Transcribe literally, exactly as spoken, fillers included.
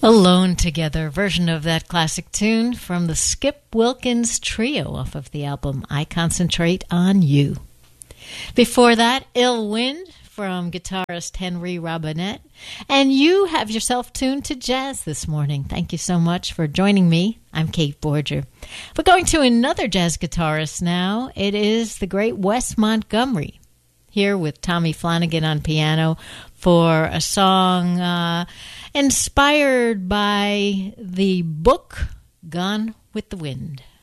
Alone Together version of that classic tune from the Skip Wilkins Trio off of the album I Concentrate on You. Before that, Ill Wind from guitarist Henry Robinette. And you have yourself tuned to jazz this morning. Thank you so much for joining me. I'm Kate Borger. We're going to another jazz guitarist now. It is the great Wes Montgomery, here with Tommy Flanagan on piano for a song uh, inspired by the book Gone with the Wind.